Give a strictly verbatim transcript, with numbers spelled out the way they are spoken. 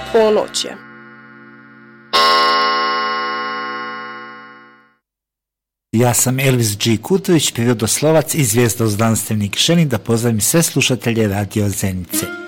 Ponoć je. Ja sam Elvis G. Kutović, prirodoslovac i zvijezdoznanstvenik. Želim da pozdravim sve slušatelje Radio Zenice.